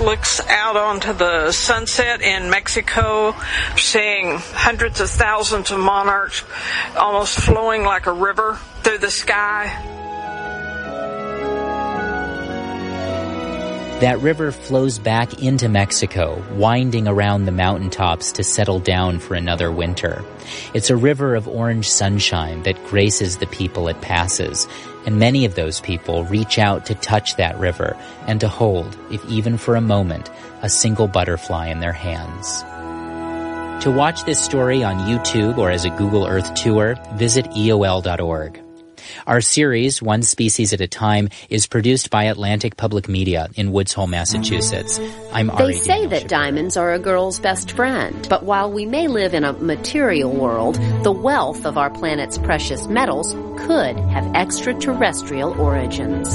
looks out onto the sunset in Mexico, seeing hundreds of thousands of monarchs almost flowing like a river through the sky. That river flows back into Mexico, winding around the mountaintops to settle down for another winter. It's a river of orange sunshine that graces the people it passes, and many of those people reach out to touch that river and to hold, if even for a moment, a single butterfly in their hands. To watch this story on YouTube or as a Google Earth tour, visit EOL.org. Our series, One Species at a Time, is produced by Atlantic Public Media in Woods Hole, Massachusetts. I'm Ari. They say that diamonds are a girl's best friend, but while we may live in a material world, the wealth of our planet's precious metals could have extraterrestrial origins.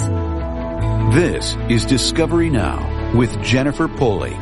This is Discovery Now with Jennifer Pulley.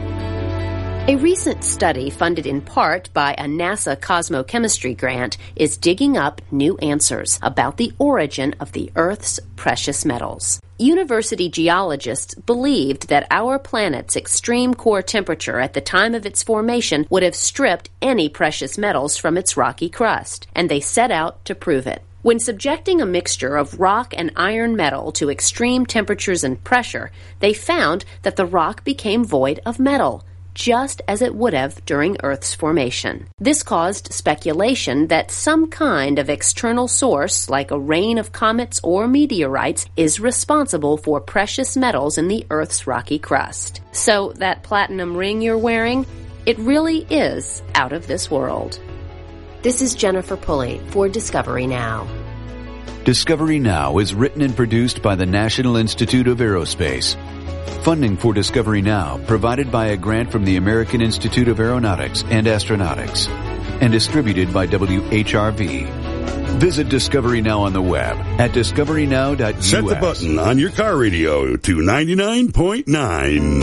A recent study funded in part by a NASA cosmochemistry grant is digging up new answers about the origin of the Earth's precious metals. University geologists believed that our planet's extreme core temperature at the time of its formation would have stripped any precious metals from its rocky crust, and they set out to prove it. When subjecting a mixture of rock and iron metal to extreme temperatures and pressure, they found that the rock became void of metal, just as it would have during Earth's formation. This caused speculation that some kind of external source, like a rain of comets or meteorites, is responsible for precious metals in the Earth's rocky crust. So that platinum ring you're wearing, it really is out of this world. This is Jennifer Pulley for Discovery Now. Discovery Now is written and produced by the National Institute of Aerospace. Funding for Discovery Now provided by a grant from the American Institute of Aeronautics and Astronautics and distributed by WHRV. Visit Discovery Now on the web at discoverynow.us. Set the button on your car radio to 99.9.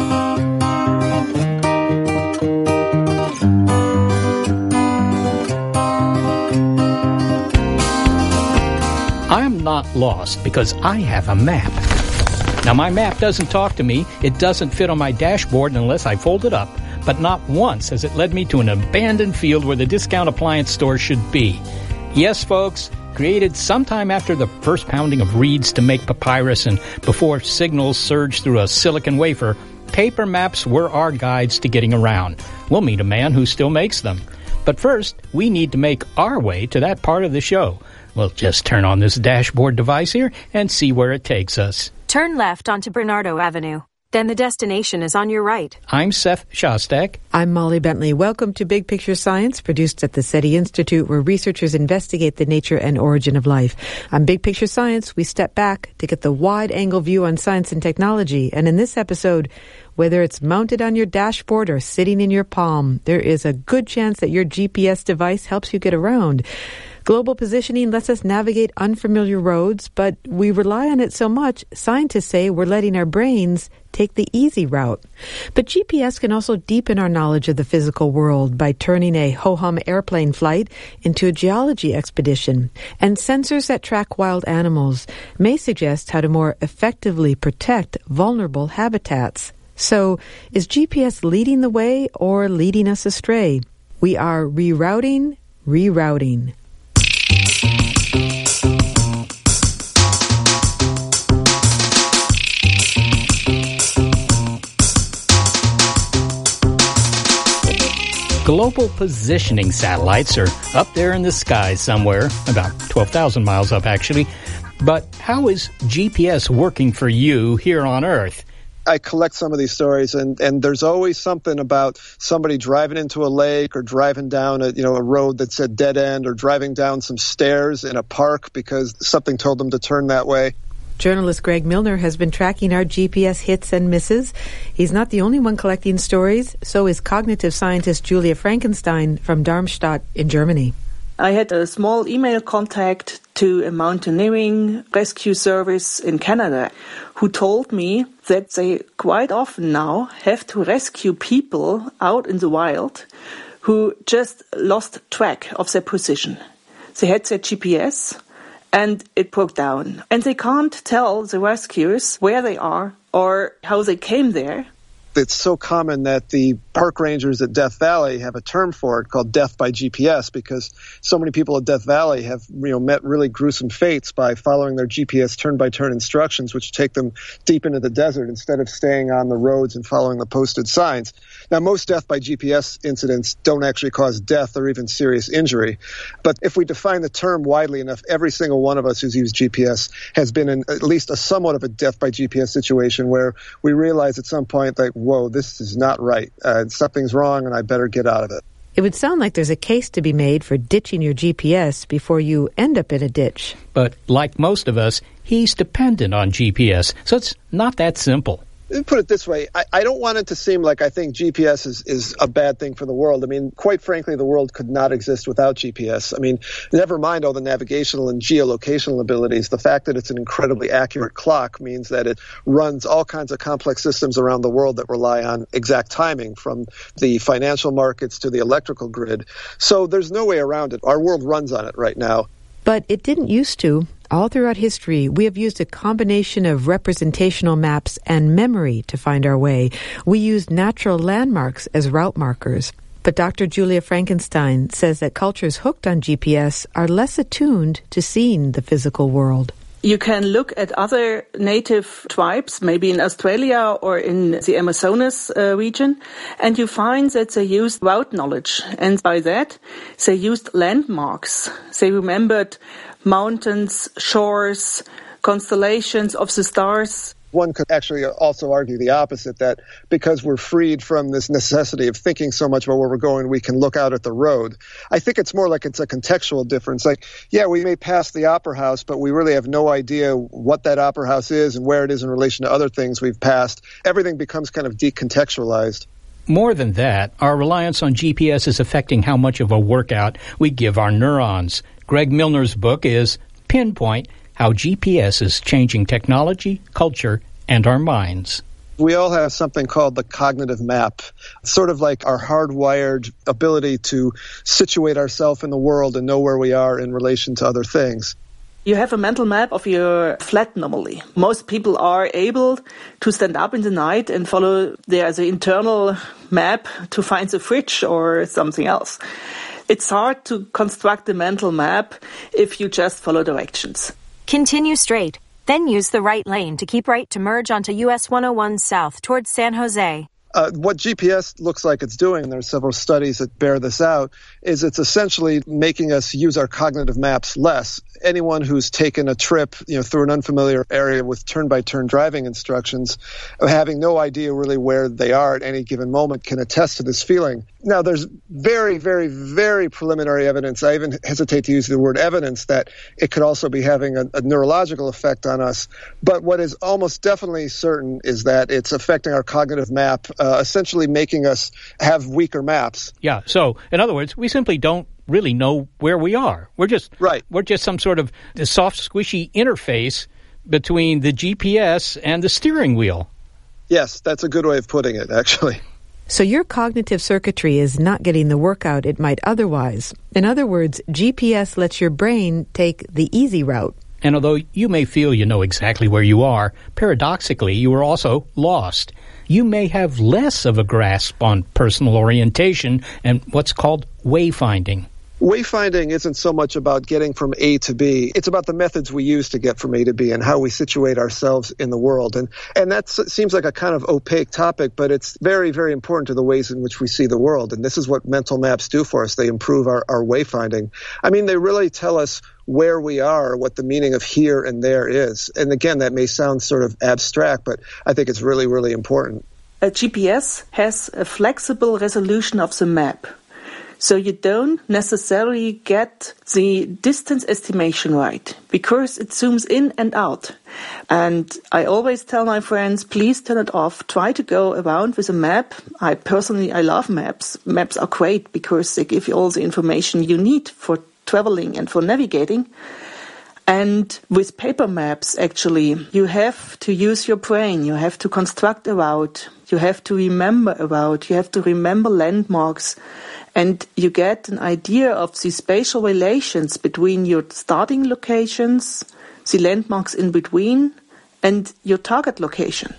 I'm not lost because I have a map. Now, my map doesn't talk to me. It doesn't fit on my dashboard unless I fold it up. But not once has it led me to an abandoned field where the discount appliance store should be. Yes, folks, created sometime after the first pounding of reeds to make papyrus and before signals surged through a silicon wafer, paper maps were our guides to getting around. We'll meet a man who still makes them. But first, we need to make our way to that part of the show. We'll just turn on this dashboard device here and see where it takes us. Turn left onto Bernardo Avenue. Then the destination is on your right. I'm Seth Shostak. I'm Molly Bentley. Welcome to Big Picture Science, produced at the SETI Institute, where researchers investigate the nature and origin of life. On Big Picture Science, we step back to get the wide-angle view on science and technology. And in this episode, whether it's mounted on your dashboard or sitting in your palm, there is a good chance that your GPS device helps you get around. Global positioning lets us navigate unfamiliar roads, but we rely on it so much, scientists say we're letting our brains take the easy route. But GPS can also deepen our knowledge of the physical world by turning a ho-hum airplane flight into a geology expedition. And sensors that track wild animals may suggest how to more effectively protect vulnerable habitats. So, is GPS leading the way or leading us astray? We are rerouting. Global positioning satellites are up there in the sky somewhere, about 12,000 miles up actually. But how is GPS working for you here on Earth? I collect some of these stories, and there's always something about somebody driving into a lake or driving down a road that's a dead end, or driving down some stairs in a park because something told them to turn that way. Journalist Greg Milner has been tracking our GPS hits and misses. He's not the only one collecting stories. So is cognitive scientist Julia Frankenstein from Darmstadt in Germany. I had a small email contact to a mountaineering rescue service in Canada who told me that they quite often now have to rescue people out in the wild who just lost track of their position. They had their GPS and it broke down. And they can't tell the rescuers where they are or how they came there. It's so common that the park rangers at Death Valley have a term for it called death by GPS, because so many people at Death Valley have met really gruesome fates by following their GPS turn-by-turn instructions, which take them deep into the desert instead of staying on the roads and following the posted signs. Now, most death by GPS incidents don't actually cause death or even serious injury. But if we define the term widely enough, every single one of us who's used GPS has been in at least a somewhat of a death by GPS situation where we realize at some point, like, whoa, this is not right. Something's wrong and I better get out of it. It would sound like there's a case to be made for ditching your GPS before you end up in a ditch. But like most of us, he's dependent on GPS, so it's not that simple. Put it this way, I don't want it to seem like I think GPS is a bad thing for the world. I mean, quite frankly, the world could not exist without GPS. I mean, never mind all the navigational and geolocational abilities. The fact that it's an incredibly accurate clock means that it runs all kinds of complex systems around the world that rely on exact timing, from the financial markets to the electrical grid. So there's no way around it. Our world runs on it right now. But it didn't used to. All throughout history, we have used a combination of representational maps and memory to find our way. We used natural landmarks as route markers. But Dr. Julia Frankenstein says that cultures hooked on GPS are less attuned to seeing the physical world. You can look at other native tribes, maybe in Australia or in the Amazonas region, and you find that they used route knowledge. And by that, they used landmarks. They remembered mountains, shores, constellations of the stars. One could actually also argue the opposite, that because we're freed from this necessity of thinking so much about where we're going, we can look out at the road. I think it's more like it's a contextual difference. Like, yeah, we may pass the Opera House, but we really have no idea what that Opera House is and where it is in relation to other things we've passed. Everything becomes kind of decontextualized. More than that, our reliance on GPS is affecting how much of a workout we give our neurons. Greg Milner's book is Pinpoint: How GPS is Changing Technology, Culture, and Our Minds. We all have something called the cognitive map, sort of like our hardwired ability to situate ourselves in the world and know where we are in relation to other things. You have a mental map of your flat normally. Most people are able to stand up in the night and follow the internal map to find the fridge or something else. It's hard to construct a mental map if you just follow directions. Continue straight, then use the right lane to keep right to merge onto US 101 South towards San Jose. What GPS looks like it's doing, and there are several studies that bear this out, is it's essentially making us use our cognitive maps less. Anyone who's taken a trip, through an unfamiliar area with turn-by-turn driving instructions, having no idea really where they are at any given moment, can attest to this feeling. Now, there's very, very, very preliminary evidence. I even hesitate to use the word evidence that it could also be having a neurological effect on us. But what is almost definitely certain is that it's affecting our cognitive map, essentially making us have weaker maps. Yeah. So, in other words, we simply don't really know where we are. We're just some sort of soft, squishy interface between the GPS and the steering wheel. Yes, that's a good way of putting it, actually. So your cognitive circuitry is not getting the workout it might otherwise. In other words, GPS lets your brain take the easy route. And although you may feel you know exactly where you are, paradoxically, you are also lost. You may have less of a grasp on personal orientation and what's called wayfinding. Wayfinding isn't so much about getting from A to B. It's about the methods we use to get from A to B and how we situate ourselves in the world. And that seems like a kind of opaque topic, but it's very, very important to the ways in which we see the world. And this is what mental maps do for us. They improve our wayfinding. I mean, they really tell us where we are, what the meaning of here and there is. And again, that may sound sort of abstract, but I think it's really, really important. A GPS has a flexible resolution of the map. So you don't necessarily get the distance estimation right because it zooms in and out. And I always tell my friends, please turn it off. Try to go around with a map. I love maps. Maps are great because they give you all the information you need for traveling and for navigating. And with paper maps, actually, you have to use your brain. You have to construct a route. You have to remember a route. You have to remember landmarks. And you get an idea of the spatial relations between your starting locations, the landmarks in between, and your target location.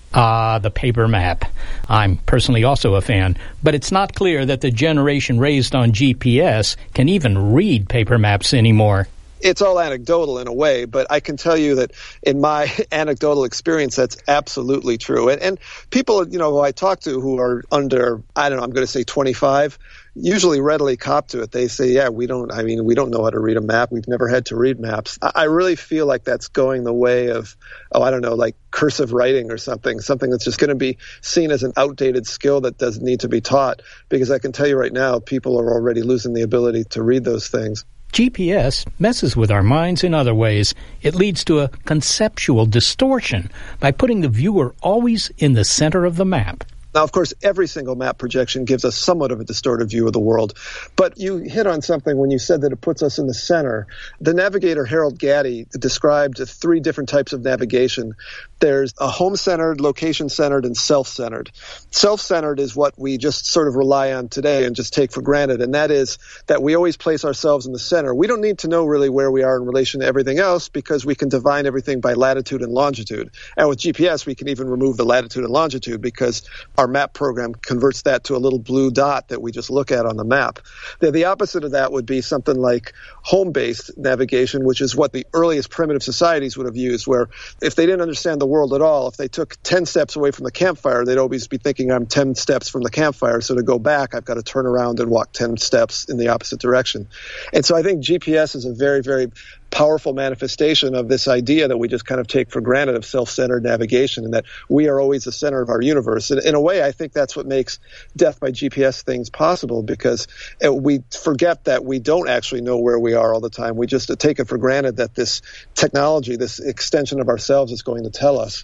Ah, the paper map. I'm personally also a fan, but it's not clear that the generation raised on GPS can even read paper maps anymore. It's all anecdotal in a way, but I can tell you that in my anecdotal experience, that's absolutely true. And people, who I talk to who are under, I'm going to say 25, usually readily cop to it. They say, yeah, we don't know how to read a map. We've never had to read maps. I really feel like that's going the way of, like cursive writing or something that's just going to be seen as an outdated skill that doesn't need to be taught, because I can tell you right now, people are already losing the ability to read those things. GPS messes with our minds in other ways. It leads to a conceptual distortion by putting the viewer always in the center of the map. Now, of course, every single map projection gives us somewhat of a distorted view of the world. But you hit on something when you said that it puts us in the center. The navigator Harold Gatty described 3 different types of navigation. There's a home-centered, location-centered, and self-centered. Self-centered is what we just sort of rely on today and just take for granted, and that is that we always place ourselves in the center. We don't need to know really where we are in relation to everything else, because we can divine everything by latitude and longitude. And with GPS, we can even remove the latitude and longitude, because our map program converts that to a little blue dot that we just look at on the map. The opposite of that would be something like home-based navigation, which is what the earliest primitive societies would have used, where if they didn't understand the world at all, if they took 10 steps away from the campfire, they'd always be thinking, I'm 10 steps from the campfire, so to go back, I've got to turn around and walk 10 steps in the opposite direction. And so I think GPS is a very, very powerful manifestation of this idea that we just kind of take for granted of self-centered navigation, and that we are always the center of our universe. And in a way, I think that's what makes death by GPS things possible, because we forget that we don't actually know where we are all the time. We just take it for granted that this technology, this extension of ourselves, is going to tell us.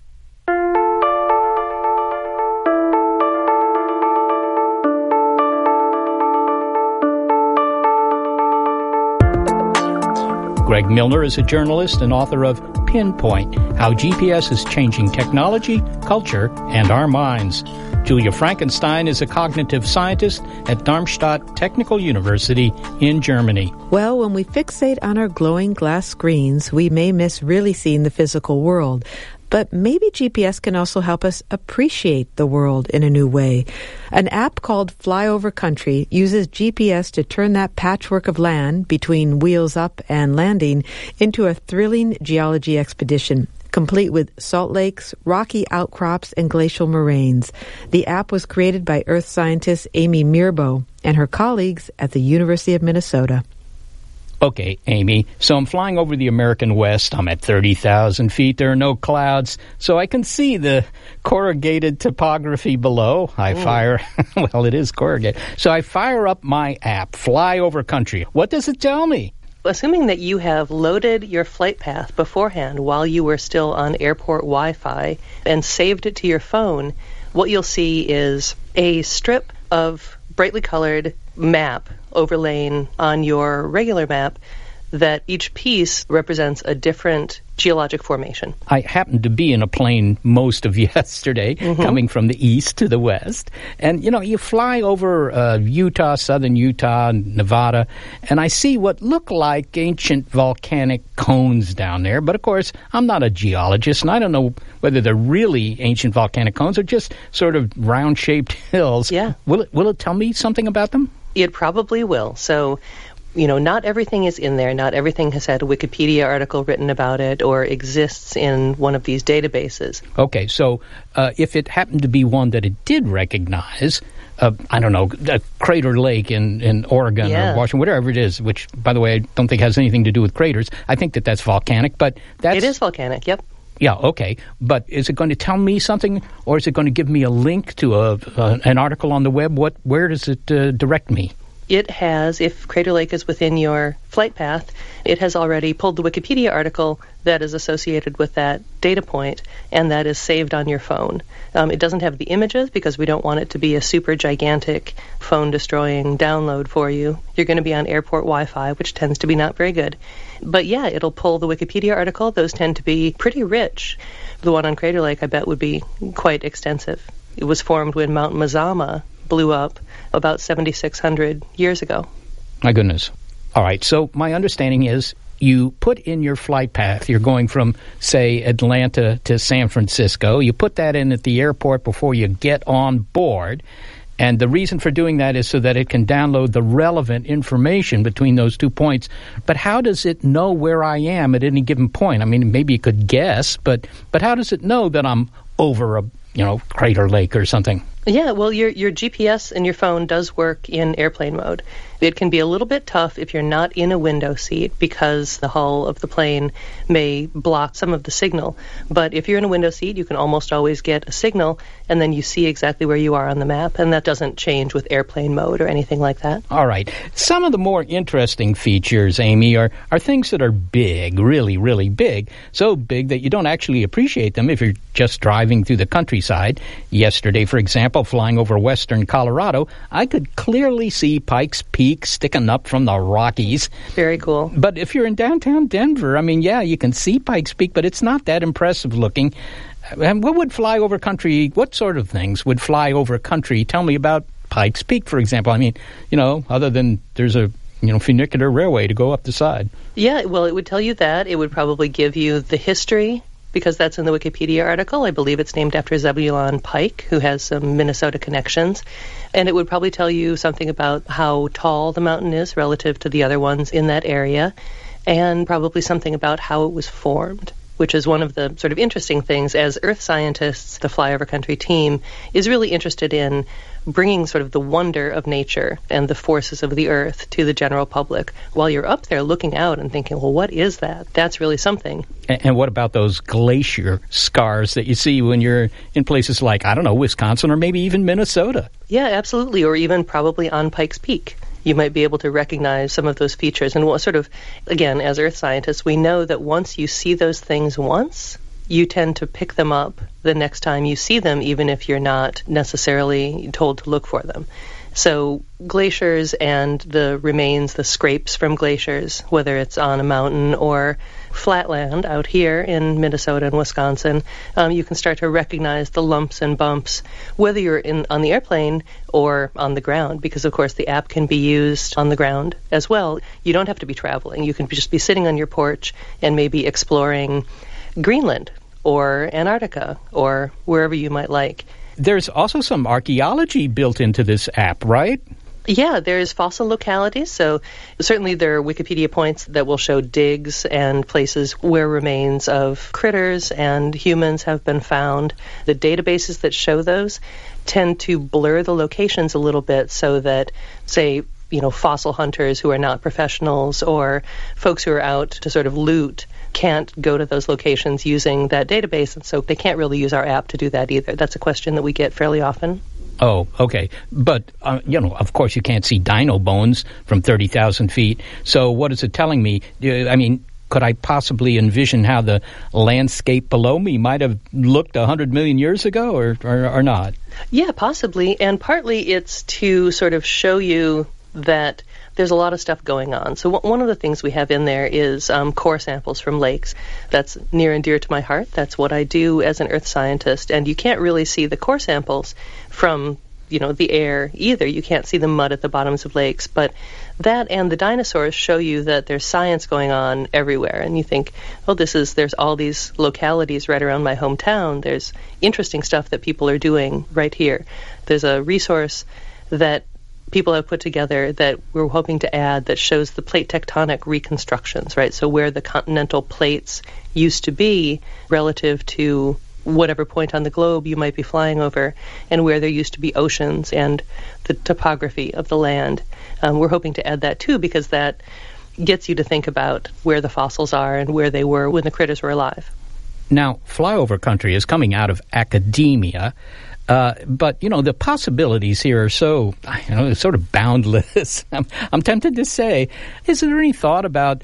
Greg Milner is a journalist and author of Pinpoint, How GPS is Changing Technology, Culture, and Our Minds. Julia Frankenstein is a cognitive scientist at Darmstadt Technical University in Germany. Well, when we fixate on our glowing glass screens, we may miss really seeing the physical world. But maybe GPS can also help us appreciate the world in a new way. An app called Flyover Country uses GPS to turn that patchwork of land between wheels up and landing into a thrilling geology expedition, complete with salt lakes, rocky outcrops, and glacial moraines. The app was created by earth scientist Amy Mirbeau and her colleagues at the University of Minnesota. Okay, Amy, so I'm flying over the American West. I'm at 30,000 feet. There are no clouds, so I can see the corrugated topography below. Well, it is corrugated. So I fire up my app, Flyover Country. What does it tell me? Assuming that you have loaded your flight path beforehand while you were still on airport Wi-Fi and saved it to your phone, what you'll see is a strip of brightly colored map overlaying on your regular map that each piece represents a different geologic formation. I happened to be in a plane most of yesterday, coming from the east to the west. And, you fly over Utah, southern Utah, Nevada, and I see what look like ancient volcanic cones down there. But, of course, I'm not a geologist, and I don't know whether they're really ancient volcanic cones or just sort of round-shaped hills. Yeah. Will it tell me something about them? It probably will. So, not everything is in there. Not everything has had a Wikipedia article written about it or exists in one of these databases. Okay, so if it happened to be one that it did recognize, I don't know, a Crater Lake in Oregon or Washington, whatever it is, which, by the way, I don't think has anything to do with craters. I think that's volcanic, but that's... It is volcanic, yep. Yeah, okay. But is it going to tell me something, or is it going to give me a link to an article on the web? Where does it direct me? It has, if Crater Lake is within your flight path, it has already pulled the Wikipedia article that is associated with that data point, and that is saved on your phone. It doesn't have the images because we don't want it to be a super gigantic phone-destroying download for you. You're going to be on airport Wi-Fi, which tends to be not very good. But yeah, it'll pull the Wikipedia article. Those tend to be pretty rich. The one on Crater Lake, I bet, would be quite extensive. It was formed when Mount Mazama blew up about 7,600 years ago. My goodness. All right, so my understanding is you put in your flight path. You're going from, say, Atlanta to San Francisco. You put that in at the airport before you get on board. And the reason for doing that is so that it can download the relevant information between those 2 points. But how does it know where I am at any given point? I mean, maybe you could guess, but how does it know that I'm over a, Crater Lake or something? Yeah, well, your GPS in your phone does work in airplane mode. It can be a little bit tough if you're not in a window seat because the hull of the plane may block some of the signal. But if you're in a window seat, you can almost always get a signal, and then you see exactly where you are on the map, and that doesn't change with airplane mode or anything like that. All right. Some of the more interesting features, Amy, are things that are big, really, really big, so big that you don't actually appreciate them if you're just driving through the countryside. Yesterday, for example, flying over western Colorado, I could clearly see Pikes Peak sticking up from the Rockies. Very cool. But if you're in downtown Denver, I mean, yeah, you can see Pikes Peak, but it's not that impressive looking. And what sort of things would fly over country? Tell me about Pikes Peak, for example. I mean, other than there's a funicular railway to go up the side. Yeah, well, it would tell you that. It would probably give you the history, because that's in the Wikipedia article. I believe it's named after Zebulon Pike, who has some Minnesota connections. And it would probably tell you something about how tall the mountain is relative to the other ones in that area, and probably something about how it was formed, which is one of the sort of interesting things. As Earth scientists, the Flyover Country team is really interested in bringing sort of the wonder of nature and the forces of the Earth to the general public. While you're up there looking out and thinking, well, what is that? That's really something. And what about those glacier scars that you see when you're in places like, I don't know, Wisconsin or maybe even Minnesota? Yeah, absolutely, or even probably on Pikes Peak. You might be able to recognize some of those features. And what sort of, again, as Earth scientists, we know that once you see those things once, you tend to pick them up the next time you see them, even if you're not necessarily told to look for them. So glaciers and the remains, the scrapes from glaciers, whether it's on a mountain or flatland out here in Minnesota and Wisconsin, you can start to recognize the lumps and bumps, whether you're on the airplane or on the ground, because, of course, the app can be used on the ground as well. You don't have to be traveling. You can just be sitting on your porch and maybe exploring Greenland or Antarctica or wherever you might like. There's also some archaeology built into this app, right? Yeah, there's fossil localities. So certainly there are Wikipedia points that will show digs and places where remains of critters and humans have been found. The databases that show those tend to blur the locations a little bit so that, say, fossil hunters who are not professionals or folks who are out to sort of loot can't go to those locations using that database, and so they can't really use our app to do that either. That's a question that we get fairly often. Oh, okay. But, of course you can't see dino bones from 30,000 feet. So what is it telling me? I mean, could I possibly envision how the landscape below me might have looked 100 million years ago or not? Yeah, possibly. And partly it's to sort of show you that there's a lot of stuff going on. So one of the things we have in there is core samples from lakes. That's near and dear to my heart. That's what I do as an earth scientist. And you can't really see the core samples from, the air either. You can't see the mud at the bottoms of lakes. But that and the dinosaurs show you that there's science going on everywhere. And you think, there's all these localities right around my hometown. There's interesting stuff that people are doing right here. There's a resource that people have put together that we're hoping to add that shows the plate tectonic reconstructions, right? So where the continental plates used to be relative to whatever point on the globe you might be flying over, and where there used to be oceans and the topography of the land. We're hoping to add that too, because that gets you to think about where the fossils are and where they were when the critters were alive. Now, Flyover Country is coming out of academia. But, the possibilities here are so, sort of boundless. I'm tempted to say, is there any thought about,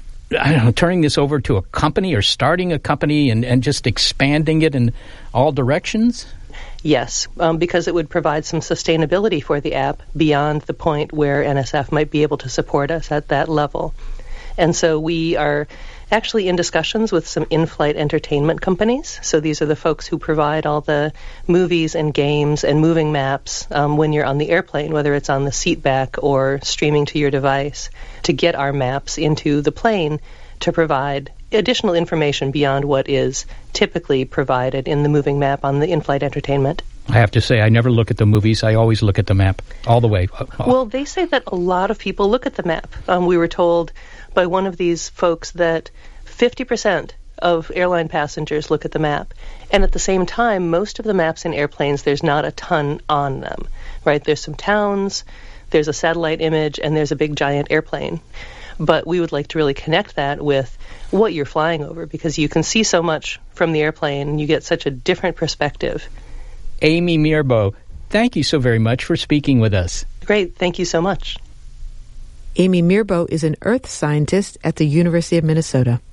turning this over to a company or starting a company and just expanding it in all directions? Yes, because it would provide some sustainability for the app beyond the point where NSF might be able to support us at that level. And so we are actually in discussions with some in-flight entertainment companies. So these are the folks who provide all the movies and games and moving maps when you're on the airplane, whether it's on the seat back or streaming to your device, to get our maps into the plane to provide additional information beyond what is typically provided in the moving map on the in-flight entertainment. I have to say, I never look at the movies. I always look at the map all the way. Well, they say that a lot of people look at the map. We were told by one of these folks that 50% of airline passengers look at the map. And at the same time, most of the maps in airplanes, there's not a ton on them, right? There's some towns, there's a satellite image, and there's a big giant airplane. But we would like to really connect that with what you're flying over, because you can see so much from the airplane and you get such a different perspective. Amy Mirbeau, thank you so very much for speaking with us. Great, thank you so much. Amy Mirbeau is an earth scientist at the University of Minnesota.